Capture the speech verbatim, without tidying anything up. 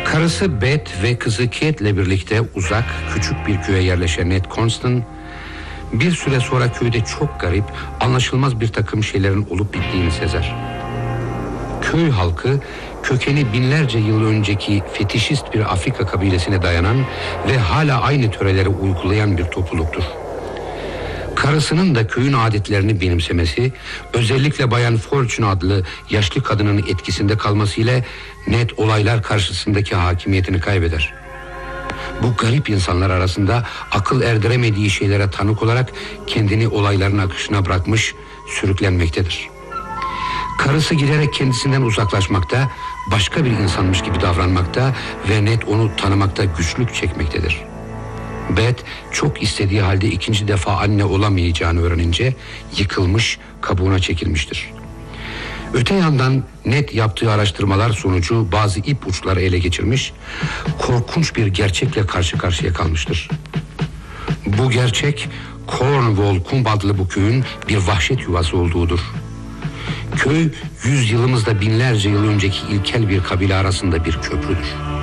Karısı Beth ve kızı Kate'le birlikte uzak, küçük bir köye yerleşen Ned Constant, bir süre sonra köyde çok garip, anlaşılmaz bir takım şeylerin olup bittiğini sezer. Köy halkı, kökeni binlerce yıl önceki fetişist bir Afrika kabilesine dayanan ve hala aynı töreleri uygulayan bir topluluktur. Karısının da köyün adetlerini benimsemesi, özellikle Bayan Fortune adlı yaşlı kadının etkisinde kalmasıyla Ned olaylar karşısındaki hakimiyetini kaybeder. Bu garip insanlar arasında akıl erdiremediği şeylere tanık olarak kendini olayların akışına bırakmış, sürüklenmektedir. Karısı giderek kendisinden uzaklaşmakta, başka bir insanmış gibi davranmakta ve Ned onu tanımakta güçlük çekmektedir. Beth çok istediği halde ikinci defa anne olamayacağını öğrenince yıkılmış, kabuğuna çekilmiştir. Öte yandan Ned yaptığı araştırmalar sonucu bazı ipuçları ele geçirmiş, korkunç bir gerçekle karşı karşıya kalmıştır. Bu gerçek Cornwall Kumb adlı bu köyün bir vahşet yuvası olduğudur. Köy yüzyılımızda binlerce yıl önceki ilkel bir kabile arasında bir köprüdür.